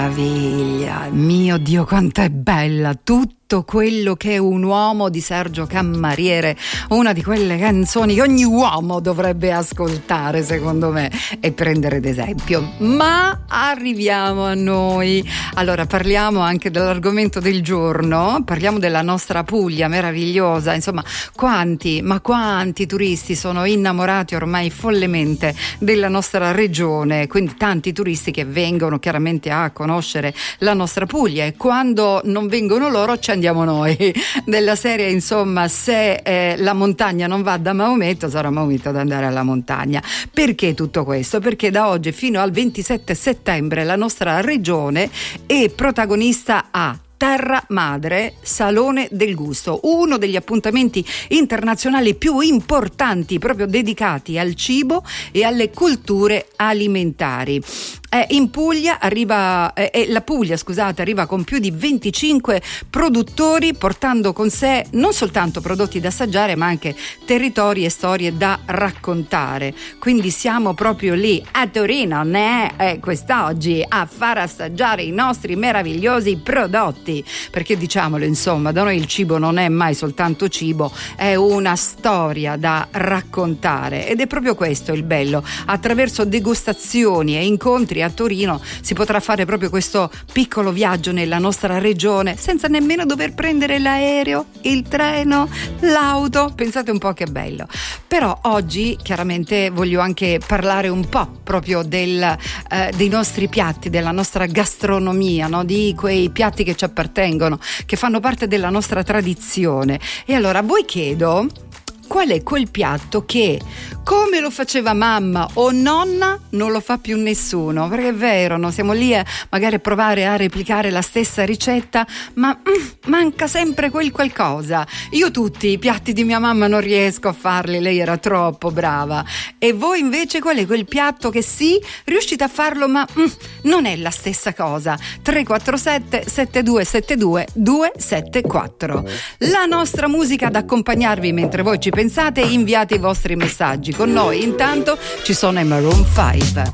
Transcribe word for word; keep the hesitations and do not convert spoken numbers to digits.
Meraviglia, mio Dio quanto è bella, tutto quello che è un uomo di Sergio Cammariere, una di quelle canzoni che ogni uomo dovrebbe ascoltare secondo me e prendere d'esempio. Ma arriviamo a noi, allora parliamo anche dell'argomento del giorno, parliamo della nostra Puglia meravigliosa, insomma quanti, ma quanti turisti sono innamorati ormai follemente della nostra regione, quindi tanti turisti che vengono chiaramente a conoscere la nostra Puglia e quando non vengono loro ci andiamo noi, della serie insomma se eh, la montagna non va da Maometto sarà Maometto ad andare alla montagna. Perché tutto questo? Perché da oggi fino al ventisette settembre la nostra regione è protagonista a Terra Madre Salone del Gusto, uno degli appuntamenti internazionali più importanti proprio dedicati al cibo e alle culture alimentari. Eh, in Puglia arriva, eh, eh, la Puglia scusate, arriva con più di venticinque produttori portando con sé non soltanto prodotti da assaggiare ma anche territori e storie da raccontare. Quindi siamo proprio lì a Torino, né? Eh, quest'oggi a far assaggiare i nostri meravigliosi prodotti, perché diciamolo insomma, da noi il cibo non è mai soltanto cibo, è una storia da raccontare ed è proprio questo il bello. Attraverso degustazioni e incontri a Torino si potrà fare proprio questo piccolo viaggio nella nostra regione senza nemmeno dover prendere l'aereo, il treno, l'auto. Pensate un po' che bello. Però oggi chiaramente voglio anche parlare un po' proprio del, eh, dei nostri piatti, della nostra gastronomia, no? Di quei piatti che ci appartengono, che fanno parte della nostra tradizione. E allora a voi chiedo: qual è quel piatto che, come lo faceva mamma o nonna, non lo fa più nessuno? Perché è vero, no? Siamo lì a magari a provare a replicare la stessa ricetta, ma mm, manca sempre quel qualcosa. Io tutti i piatti di mia mamma non riesco a farli, lei era troppo brava. E voi invece qual è quel piatto che sì, riuscite a farlo, ma mm, non è la stessa cosa? tre quattro sette sette due sette due due sette quattro. La nostra musica ad accompagnarvi mentre voi ci pensate, inviate i vostri messaggi. Con noi intanto ci sono i Maroon five.